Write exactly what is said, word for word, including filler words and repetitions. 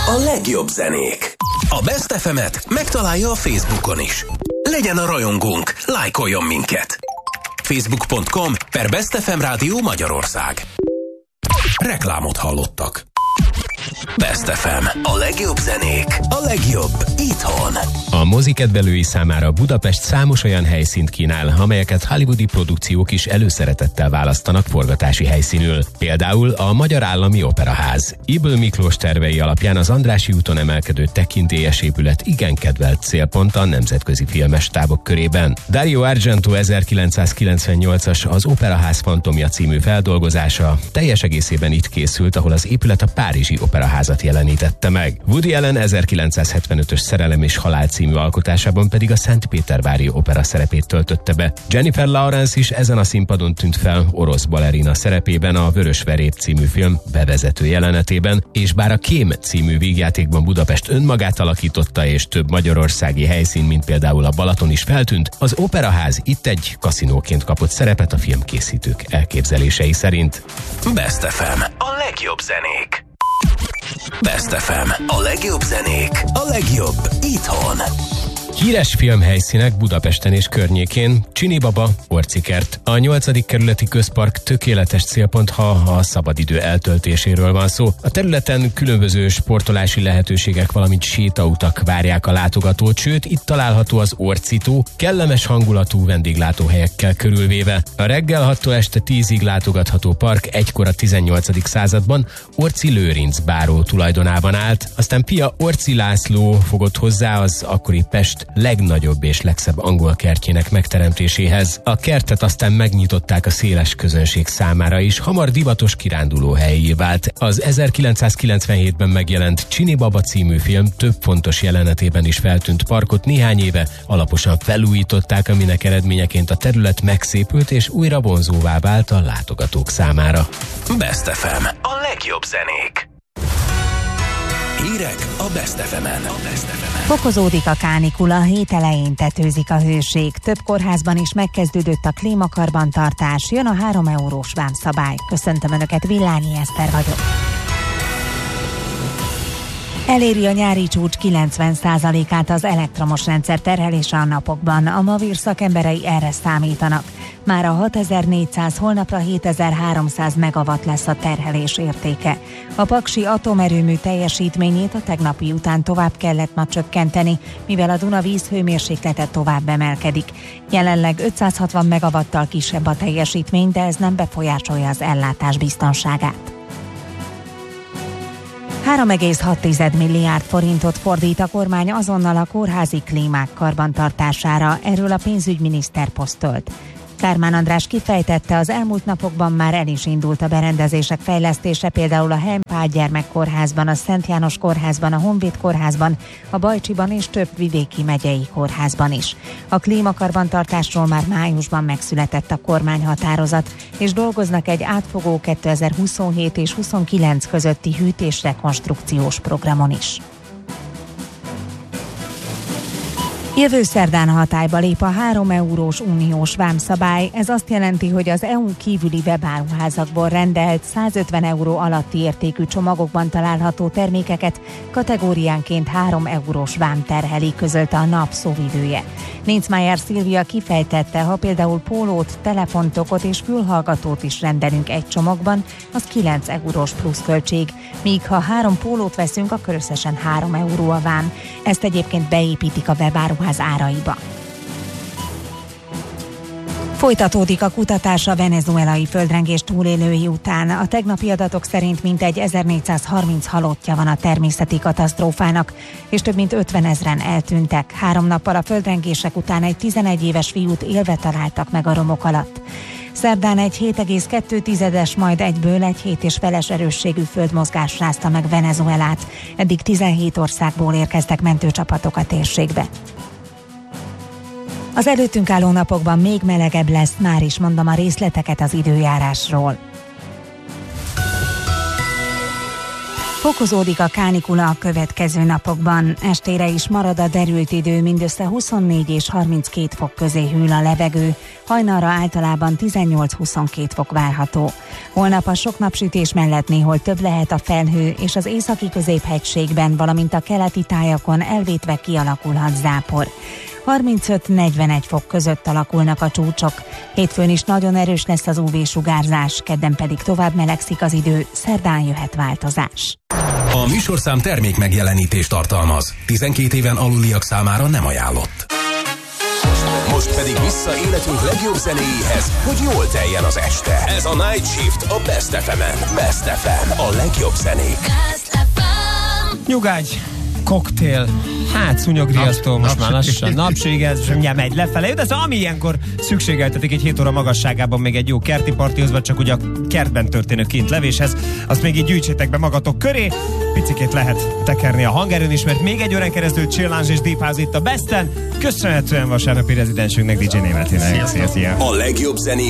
A legjobb zenék. A Best ef emet megtalálja a Facebookon is. Legyen a rajongónk, lájkoljon minket. facebook pont com per Best ef em Rádió Magyarország. Reklámot hallottak. Best ef em. A legjobb zenék. A legjobb itthon. A mozikedvelői számára Budapest számos olyan helyszínt kínál, amelyeket hollywoodi produkciók is előszeretettel választanak forgatási helyszínül. Például a Magyar Állami Operaház. Ybl Miklós tervei alapján az Andrássy úton emelkedő tekintélyes épület igen kedvelt célpont a nemzetközi filmes stábok körében. Dario Argento ezerkilencszázkilencvennyolcas Az Operaház fantomja című feldolgozása teljes egészében itt készült, ahol az épület a Párizsi Operaházat jelenítette meg. Woody Allen ezerkilencszázhetvenötös Szerelem és halál című alkotásában pedig a Szentpétervári Opera szerepét töltötte be. Jennifer Lawrence is ezen a színpadon tűnt fel orosz balerina szerepében a Vörös Verép című film bevezető jelenetében, és bár a Kém című vígjátékban Budapest önmagát alakította, és több magyarországi helyszín, mint például a Balaton is feltűnt, az Operaház itt egy kaszinóként kapott szerepet a filmkészítők elképzelései szerint. Best ef em. A legjobb zenék. Best ef em. A legjobb zenék. A legjobb itthon. Híres filmhelyszínek Budapesten és környékén: Csinibaba, Orcikert. A nyolcadik kerületi közpark tökéletes célpont, ha a szabadidő eltöltéséről van szó. A területen különböző sportolási lehetőségek, valamint sétautak várják a látogatót, sőt, itt található az Orcitó, kellemes hangulatú vendéglátóhelyekkel körülvéve. A reggel hattól este tízig látogatható park egykor a tizennyolcadik században Orczy Lőrinc báró tulajdonában állt, aztán Pia Orczy László fogott hozzá az akkori Pest legnagyobb és legszebb angol kertjének megteremtéséhez. A kertet aztán megnyitották a széles közönség számára is, hamar divatos kirándulóhellyé vált. Az ezerkilencszázkilencvenhétben megjelent Csinibaba című film több fontos jelenetében is feltűnt parkot néhány éve alaposan felújították, aminek eredményeként a terület megszépült és újra vonzóvá vált a látogatók számára. Best ef em. A legjobb zenék. Hírek a Best ef emen. Fokozódik a kánikula, hét elején tetőzik a hőség. Több kórházban is megkezdődött a klímakarbantartás, jön a három eurós vámszabály. Köszöntöm Önöket, Villányi Eszter vagyok. Eléri a nyári csúcs kilencven százalékát az elektromos rendszer terhelése a napokban. A Mavir szakemberei erre számítanak. Már a hatezer-négyszáz, holnapra hétezer-háromszáz megawatt lesz a terhelés értéke. A paksi atomerőmű teljesítményét a tegnapi után tovább kellett ma csökkenteni, mivel a Duna vízhőmérséklete tovább emelkedik. Jelenleg ötszázhatvan megawattal kisebb a teljesítmény, de ez nem befolyásolja az ellátás biztonságát. három egész hat milliárd forintot fordít a kormány azonnal a kórházi klímák karbantartására, erről a pénzügyminiszter posztolt. Kármán András kifejtette, az elmúlt napokban már el is indult a berendezések fejlesztése, például a Helmpál gyermekkórházban, a Szent János kórházban, a Honvéd kórházban, a Bajcsiban és több vidéki megyei kórházban is. A klímakarbantartásról már májusban megszületett a kormányhatározat, és dolgoznak egy átfogó kétezer-huszonhét és huszonkilenc közötti hűtésrekonstrukciós programon is. Jövő szerdán hatályba lép a három eurós uniós vámszabály. Ez azt jelenti, hogy az é u-n kívüli webáruházakból rendelt százötven euró alatti értékű csomagokban található termékeket kategóriánként három eurós vám terheli, közölte a NAP szóvivője. Ninczmájer Szilvia kifejtette, ha például pólót, telefontokot és fülhallgatót is rendelünk egy csomagban, az kilenc eurós plusz költség, míg ha három pólót veszünk, akkor összesen három euró a vám. Ezt egyébként beépítik a webáruház áraiba. Folytatódik a kutatás a venezuelai földrengés túlélői után. A tegnapi adatok szerint mintegy ezernégyszázharminc halottja van a természeti katasztrófának, és több mint ötvenezren eltűntek. Három nappal a földrengések után egy tizenegy éves fiút élve találtak meg a romok alatt. Szerdán egy hét egész kettő tizedes, majd egyből egy hét és feles erősségű földmozgás rázta meg Venezuelát. Eddig tizenhét országból érkeztek mentőcsapatok a térségbe. Az előttünk álló napokban még melegebb lesz, már is mondom a részleteket az időjárásról. Fokozódik a kánikula a következő napokban. Estére is marad a derült idő, mindössze huszonnégy és harminckét fok közé hűl a levegő, hajnalra általában tizennyolc-huszonkét fok várható. Holnap a sok napsütés mellett néhol több lehet a felhő, és az északi középhegységben, valamint a keleti tájakon elvétve kialakulhat zápor. harmincöt-negyvenegy fok között alakulnak a csúcsok. Hétfőn is nagyon erős lesz az ú vé-sugárzás, kedden pedig tovább melegszik az idő, szerdán jöhet változás. A műsorszám termék megjelenítést tartalmaz. tizenkét éven aluliak számára nem ajánlott. Most pedig vissza életünk legjobb zenéjéhez, hogy jól teljen az este. Ez a Night Shift a Best ef emen. Best ef em, a legjobb zenék. Nyugágy, koktél, hát szúnyogriasztó, most már lassan napség, ez mindjárt megy lefele, de ez ami ilyenkor szükségeltetik egy hét óra magasságában még egy jó kerti partihoz, vagy csak ugye a kertben történő kintlevéshez, azt még így gyűjtsétek be magatok köré, picikét lehet tekerni a hangerőn is, mert még egy órán keresztül Chill Lounge és Deep House itt a Besten, köszönhetően vasárnapi rezidensünknek, dé dzsé Németinek. A legjobb zenék